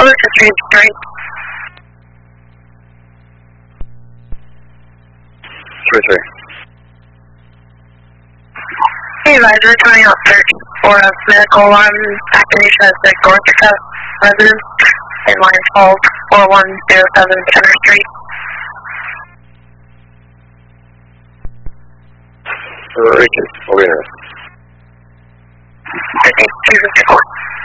to 3-3. 3-3. Hey, advisor, turning out search for a medical alarm activation at the Gortica residence in line 12-4107 Center Street. Richard, over here. I think 254.